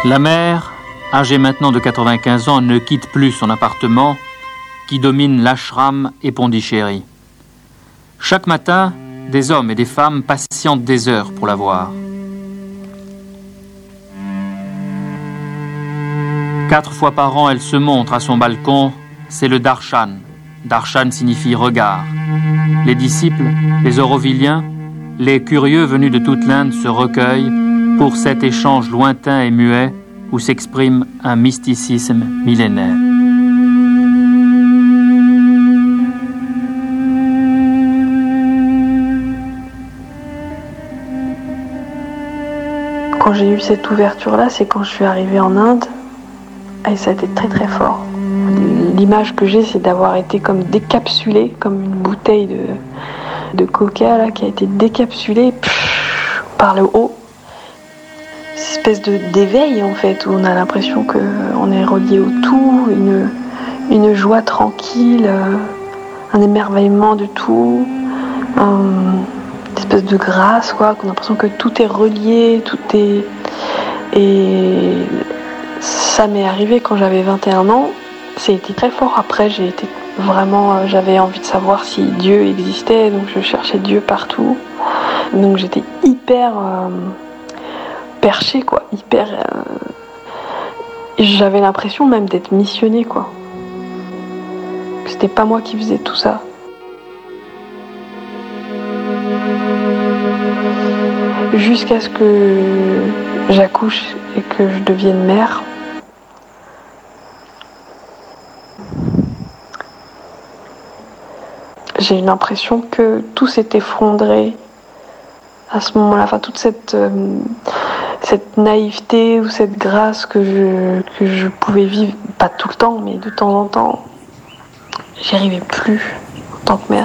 La mère, âgée maintenant de 95 ans, ne quitte plus son appartement qui domine l'ashram et Pondichéry. Chaque matin, des hommes et des femmes patientent des heures pour la voir. 4 fois par an, elle se montre à son balcon, c'est le darshan. Darshan signifie regard. Les disciples, les Aurovilliens, les curieux venus de toute l'Inde se recueillent pour cet échange lointain et muet où s'exprime un mysticisme millénaire. Quand j'ai eu cette ouverture-là, c'est quand je suis arrivée en Inde, et ça a été très très fort. L'image que j'ai, c'est d'avoir été comme décapsulée, comme une bouteille de coca là, qui a été décapsulée par le haut. Cette espèce d'éveil en fait, où on a l'impression qu'on est relié au tout, une joie tranquille, un émerveillement de tout, une espèce de grâce, quoi, qu'on a l'impression que tout est relié, tout est... Et ça m'est arrivé quand j'avais 21 ans, c'était très fort. Après, j'avais envie de savoir si Dieu existait, donc je cherchais Dieu partout. Donc j'étais hyper perchée, quoi, j'avais l'impression même d'être missionnée, quoi. C'était pas moi qui faisais tout ça. Jusqu'à ce que j'accouche et que je devienne mère. J'ai eu l'impression que tout s'est effondré à ce moment-là. Enfin, toute cette naïveté ou cette grâce que je pouvais vivre, pas tout le temps, mais de temps en temps, j'y arrivais plus en tant que mère.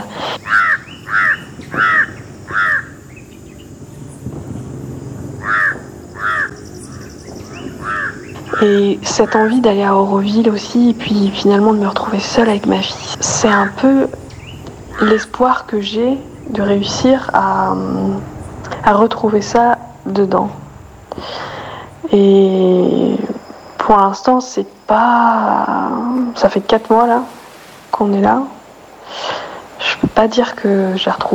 Et cette envie d'aller à Auroville aussi, et puis finalement de me retrouver seule avec ma fille, c'est un peu l'espoir que j'ai de réussir à retrouver ça dedans. Et pour l'instant, c'est pas... Ça fait 4 mois là qu'on est là. Je peux pas dire que j'ai retrouvé